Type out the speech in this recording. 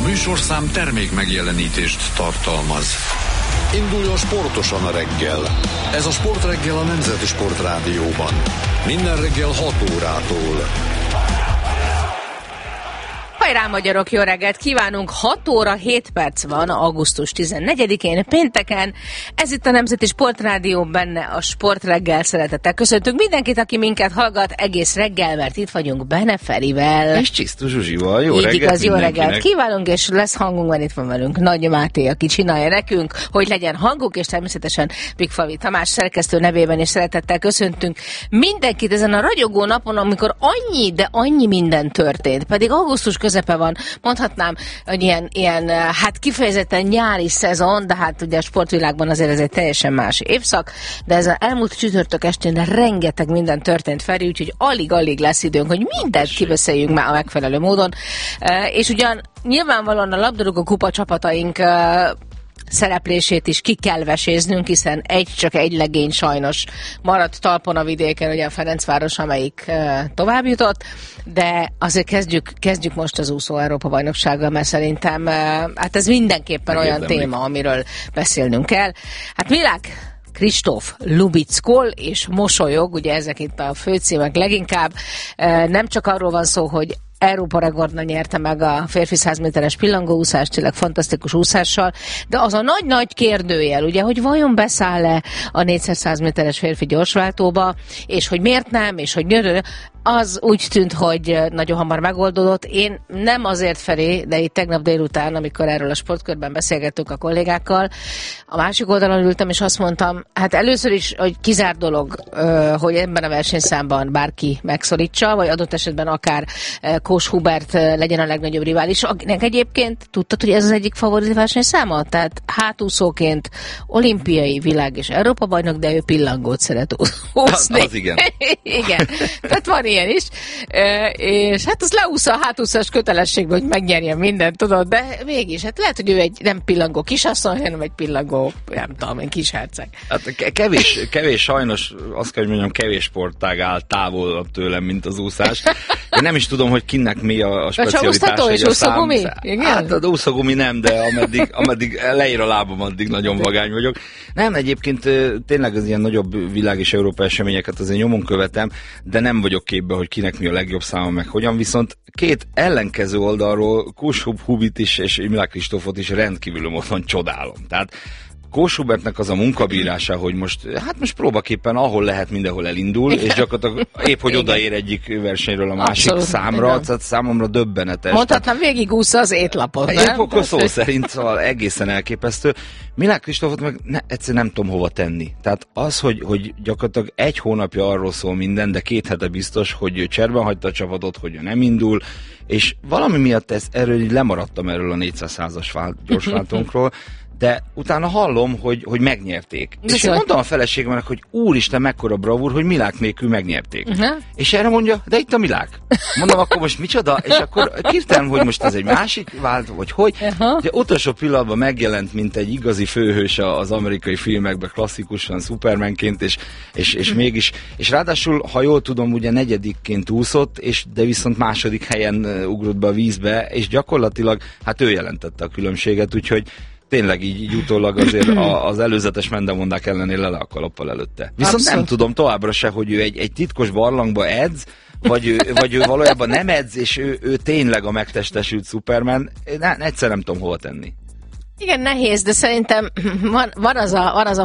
műsorszám termék megjelenítést tartalmaz. Induljon sportosan a reggel. Ez a Sportreggel a Nemzeti Sportrádióban. Minden reggel 6 órától. Hajrá, magyarok, jó reggelt kívánunk! 6 óra 7 perc van augusztus 14-én, pénteken. Ez itt a Nemzeti Sportrádió, benne a Sportreggel. Szeretettel köszöntünk mindenkit, aki minket hallgat egész reggel, mert itt vagyunk Bene Ferivel. És Csisztus Zsuzsival. Jó így reggelt igaz, jó mindenkinek. reggelt kívánunk, és lesz hangunk, van itt van velünk Nagy Máté, aki csinálja nekünk, hogy legyen hangunk, és természetesen Bigfalvi Tamás szerkesztő nevében is szeretettel köszöntünk mindenkit ezen a ragyogó napon, amikor annyi, de annyi minden történt, pedig augusztus közepe van, mondhatnám, hogy ilyen hát kifejezetten nyári szezon, de hát ugye a sportvilágban azért ez egy teljesen más évszak, de ez az elmúlt csütörtök estén rengeteg minden történt, Feri, úgyhogy alig-alig lesz időnk, hogy mindent kibeszéljünk már a megfelelő módon, és ugyan nyilvánvalóan a labdarúgó kupa csapataink szereplését is ki kell veséznünk, hiszen csak egy legény sajnos maradt talpon a vidéken, ugye a Ferencváros, amelyik tovább jutott, de azért kezdjük most az úszó Európa-bajnoksággal, mert szerintem hát ez mindenképpen olyan téma, amiről beszélnünk kell. Hát Milák Kristóf lubickol és mosolyog, ugye ezek itt a főcímek leginkább. Nem csak arról van szó, hogy Európa rekordna nyerte meg a férfi 100 méteres pillangóúszást, tényleg fantasztikus úszással, de az a nagy-nagy kérdőjel, ugye, hogy vajon beszáll-e a 4x100 méteres férfi gyorsváltóba, és hogy miért nem, és hogy az úgy tűnt, hogy nagyon hamar megoldódott. Én nem azért, Feri, de itt tegnap délután, amikor erről a sportkörben beszélgettünk a kollégákkal, a másik oldalon ültem, és azt mondtam, hát először is, hogy kizárt dolog, hogy ebben a versenyszámban bárki megszorítsa, vagy adott esetben akár Kós Hubert legyen a legnagyobb rivális, akinek egyébként tudtad, hogy ez az egyik favorit versenyszáma? Tehát hátúszóként olimpiai, világ és Európa bajnok, de ő pillangót szeret úszni. Az igen. Igen. Tehát van ilyen is. És hát az leúszza a hátúszás kötelességben, hogy megnyerjen mindent, tudod, de mégis, hát lehet, hogy ő egy nem pillangó kisasszony, hanem egy pillangó, nem tudom, egy kisherceg. Hát kevés sajnos, azt kell, hogy mondjam, kevés sportág áll távol tőlem, mint az úszás. Én nem is tudom, hogy kinek mi a specialitása. És úszógumi? Hát az úszógumi nem, de ameddig leír a lábam, addig nagyon vagány vagyok. Nem, egyébként tényleg az ilyen nagyobb világ és Európa eseményeket azért nyomon követem, de nem vagyok képben, hogy kinek mi a legjobb száma, meg hogyan, viszont két ellenkező oldalról Kós Hubit is és Milák Kristófot is rendkívül módon csodálom. Tehát Kós Hubertnek az a munkabírása, hogy most próbaképpen ahol lehet, mindenhol elindul, és gyakorlatilag épp, hogy odaér egyik versenyről a másik abszolút, számra, tehát számomra döbbenetes. Mondhatnám, végigúszza az étlapot, nem? Épp akkor szó szerint, szóval egészen elképesztő. Milák Kristófot meg egyszerűen nem tudom hova tenni. Tehát az, hogy gyakorlatilag egy hónapja arról szól minden, de 2 hete biztos, hogy ő cserben hagyta a csapatot, hogy ő nem indul, és valami miatt erről lemaradtam erről a 400-as gyorsváltónkról, de utána hallom, hogy megnyerték. És én mondtam a feleségemnek, hogy úristen, mekkora bravúr, hogy Milák nélkül megnyerték. És erre mondja, de itt a Milák. Mondom, akkor most micsoda? És akkor kértem, hogy most ez egy másik vált, vagy hogy. Ugye utolsó pillanatban megjelent, mint egy igazi főhős az amerikai filmekben, klasszikusan Supermanként, és mégis. És ráadásul, ha jól tudom, ugye 4. úszott, de viszont 2. helyen ugrott be a vízbe, és gyakorlatilag, hát ő jelentette a különbséget, úgyhogy tényleg így utólag azért az előzetes mendemondák ellenére le a kalappal előtte. Viszont abszolút nem tudom továbbra se, hogy ő egy titkos barlangba edz, vagy ő valójában nem edz, és ő tényleg a megtestesült Superman. Egyszer nem tudom hova tenni. Igen, nehéz, de szerintem van az a